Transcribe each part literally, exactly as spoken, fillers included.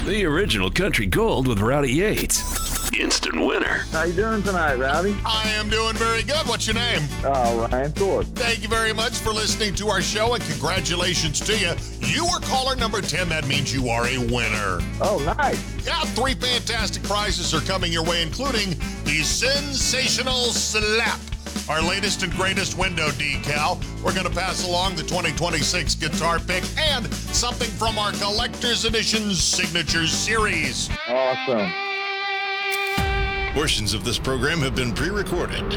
The original country gold with Rowdy Yates. Instant winner. How you doing tonight, Rowdy? I am doing very good. What's your name? Oh, Ryan Thorpe. Thank you very much for listening to our show, and congratulations to you. You are caller number ten. That means you are a winner. Oh, nice. Yeah, three fantastic prizes are coming your way, including the Sensational Slap, our latest and greatest window decal. We're going to pass along the twenty twenty-six guitar pick and something from our Collector's Edition Signature Series. Awesome. Portions of this program have been pre-recorded.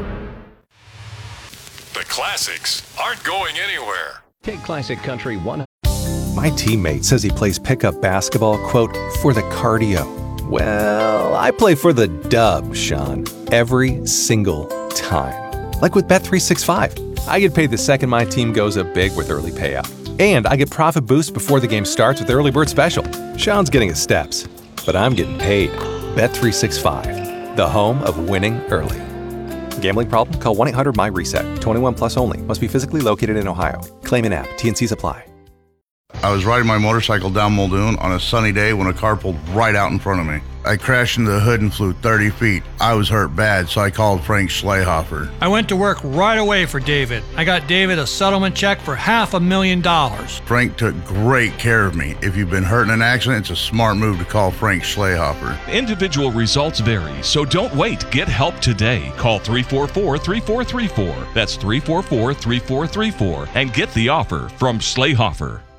The classics aren't going anywhere. Take Classic Country one. My teammate says he plays pickup basketball, quote, for the cardio. Well, I play for the dub, Sean, every single time. Like with Bet three sixty-five. I get paid the second my team goes up big with early payout. And I get profit boosts before the game starts with Early Bird Special. Sean's getting his steps, but I'm getting paid. Bet three sixty-five, the home of winning early. Gambling problem? Call one eight hundred my reset. twenty-one plus only. Must be physically located in Ohio. Claim in app. T N Cs apply. I was riding my motorcycle down Muldoon on a sunny day when a car pulled right out in front of me. I crashed into the hood and flew thirty feet. I was hurt bad, so I called Frank Schlehofer. I went to work right away for David. I got David a settlement check for half a million dollars. Frank took great care of me. If you've been hurt in an accident, it's a smart move to call Frank Schlehofer. Individual results vary, so don't wait. Get help today. Call three four four, three four three four. That's three four four, three four three four. And get the offer from Schlehofer.